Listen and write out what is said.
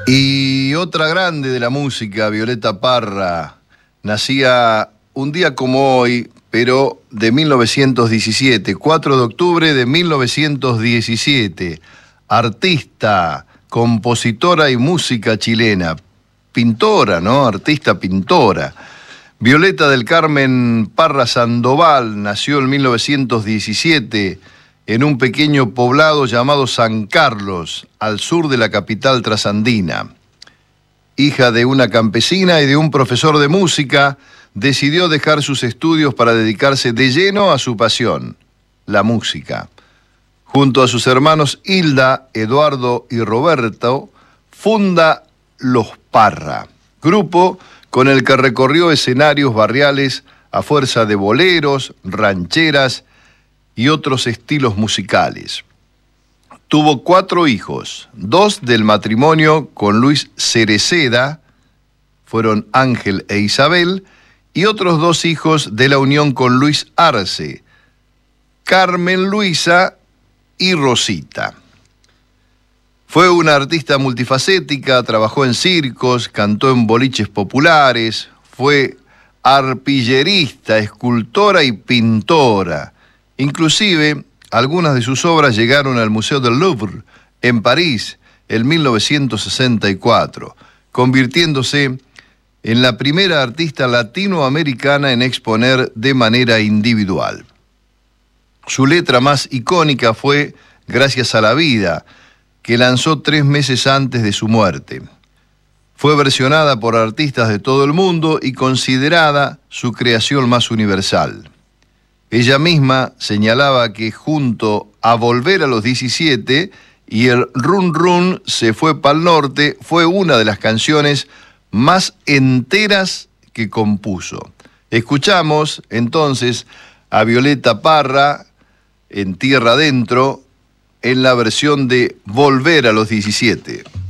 Y otra grande de la música, Violeta Parra, nacía un día como hoy, pero de 1917, 4 de octubre de 1917. Artista, compositora y música chilena. Pintora, ¿no? Artista pintora. Violeta del Carmen Parra Sandoval nació en 1917 en un pequeño poblado llamado San Carlos, al sur de la capital trasandina. Hija de una campesina y de un profesor de música, decidió dejar sus estudios para dedicarse de lleno a su pasión, la música. Junto a sus hermanos Hilda, Eduardo y Roberto, funda Los Parra, grupo con el que recorrió escenarios barriales a fuerza de boleros, rancheras y otros estilos musicales. Tuvo 4 hijos, 2 del matrimonio con Luis Cereceda, fueron Ángel e Isabel, y otros 2 hijos de la unión con Luis Arce, Carmen Luisa y Rosita. Fue una artista multifacética, trabajó en circos, cantó en boliches populares, fue arpillerista, escultora y pintora. Inclusive, algunas de sus obras llegaron al Museo del Louvre, en París, en 1964, convirtiéndose en la primera artista latinoamericana en exponer de manera individual. Su letra más icónica fue Gracias a la vida, que lanzó 3 meses antes de su muerte. Fue versionada por artistas de todo el mundo y considerada su creación más universal. Ella misma señalaba que junto a Volver a los 17 y el Run Run se fue pa'l norte fue una de las canciones más enteras que compuso. Escuchamos entonces a Violeta Parra en Tierra Adentro en la versión de Volver a los 17.